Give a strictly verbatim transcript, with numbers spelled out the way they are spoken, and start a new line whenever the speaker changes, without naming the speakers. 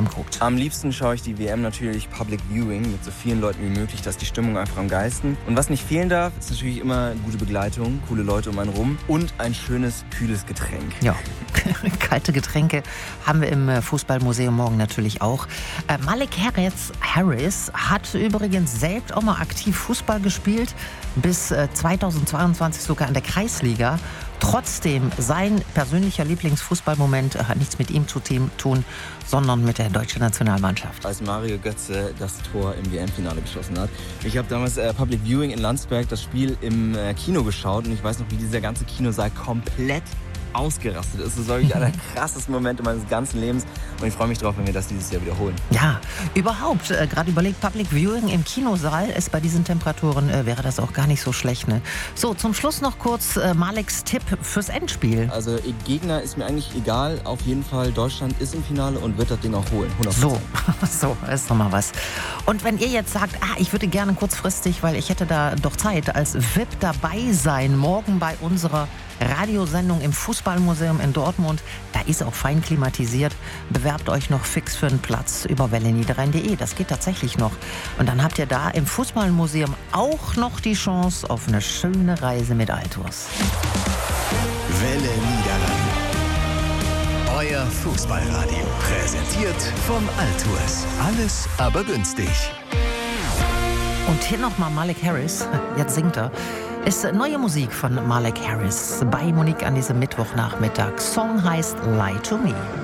M guckt?
Am liebsten schaue ich die W M natürlich Public Viewing mit so vielen Leuten wie möglich, dass die Stimmung einfach am Geisten. Und was nicht fehlen darf, ist natürlich immer gute Begleitung, coole Leute um einen rum und ein schönes, kühles Getränk.
Ja, kalte Getränke haben wir im Fußballmuseum morgen natürlich auch. Äh, Malik Harris, Harris hat übrigens selbst auch mal aktiv Fußball gespielt, bis äh, zweitausendzweiundzwanzig sogar in der Kreisliga. Trotzdem, sein persönlicher Lieblingsfußballmoment hat nichts mit ihm zu tun, sondern mit der deutschen Nationalmannschaft.
Als Mario Götze das Tor im W M-Finale geschossen hat. Ich habe damals äh, Public Viewing in Landsberg das Spiel im äh, Kino geschaut und ich weiß noch, wie dieser ganze Kinosaal komplett ausgerastet ist. Das ist wirklich einer der krassesten Momente meines ganzen Lebens und ich freue mich drauf, wenn wir das dieses Jahr wiederholen.
Ja, überhaupt. Äh, Gerade überlegt, Public Viewing im Kinosaal ist bei diesen Temperaturen, äh, wäre das auch gar nicht so schlecht. Ne? So, zum Schluss noch kurz äh, Maliks Tipp fürs Endspiel.
Also Gegner ist mir eigentlich egal. Auf jeden Fall, Deutschland ist im Finale und wird das Ding auch holen. hundert Prozent.
So, so, ist doch mal was. Und wenn ihr jetzt sagt, ah, ich würde gerne kurzfristig, weil ich hätte da doch Zeit, als V I P dabei sein, morgen bei unserer Radiosendung im Fußballmuseum in Dortmund. Da ist auch fein klimatisiert. Bewerbt euch noch fix für einen Platz über welle niederrhein punkt de. Das geht tatsächlich noch. Und dann habt ihr da im Fußballmuseum auch noch die Chance auf eine schöne Reise mit Altours.
Welle Niederrhein. Euer Fußballradio. Präsentiert von Altours. Alles aber günstig.
Und hier nochmal Malik Harris. Jetzt singt er. Ist neue Musik von Malik Harris bei Monique an diesem Mittwochnachmittag. Song heißt Lie to Me.